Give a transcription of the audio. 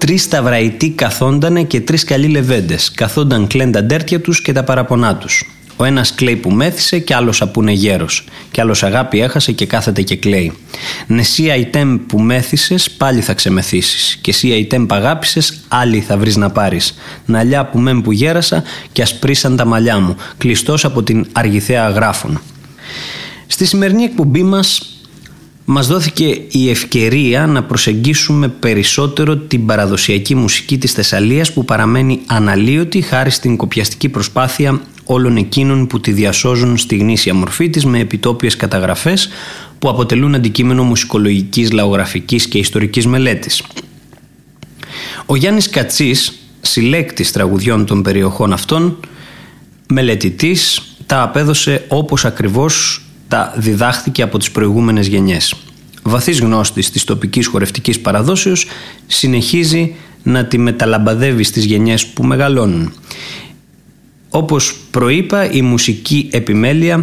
3 σταυραϊτοί καθόντανε και 3 καλοί λεβέντες. Καθόνταν κλαιν τα ντέρτια τους και τα παραπονά τους. Ο ένας κλαίει που μέθησε και άλλος απούνε γέρος. Κι άλλος αγάπη έχασε και κάθεται και κλαίει. Νεσί αϊτέμ που μέθησες πάλι θα ξεμεθύσεις. Και εσύ αϊτέμ που αγάπησες άλλη θα βρεις να πάρεις. Ναλιά που μεν που γέρασα και ασπρίσαν τα μαλλιά μου. Κλειστός από την αργηθέα αγράφων. Στη σημερινή εκπομπή μας δόθηκε η ευκαιρία να προσεγγίσουμε περισσότερο την παραδοσιακή μουσική της Θεσσαλίας που παραμένει αναλύωτη χάρη στην κοπιαστική προσπάθεια όλων εκείνων που τη διασώζουν στη γνήσια μορφή της με επιτόπιες καταγραφές που αποτελούν αντικείμενο μουσικολογικής, λαογραφικής και ιστορικής μελέτης. Ο Γιάννης Κατσής, συλλέκτης τραγουδιών των περιοχών αυτών, μελετητής, τα απέδωσε όπως ακριβώς τα διδάχθηκε από τις προηγούμενες γενιές. Βαθύς γνώστης της τοπικής χορευτικής παραδόσεως, συνεχίζει να τη μεταλαμπαδεύει στις γενιές που μεγαλώνουν. Όπως προείπα, η μουσική επιμέλεια